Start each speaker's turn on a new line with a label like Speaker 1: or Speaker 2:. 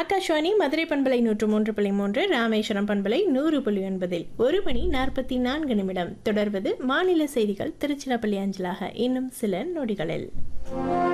Speaker 1: ஆகாஷ்வாணி மதுரை பண்பலை 103.3, ராமேஸ்வரம் பண்பலை 100.9. 1:44 தொடர்வது மாநில செய்திகள் திருச்சிராப்பள்ளி அஞ்சலாக இன்னும் சில நொடிகளில்.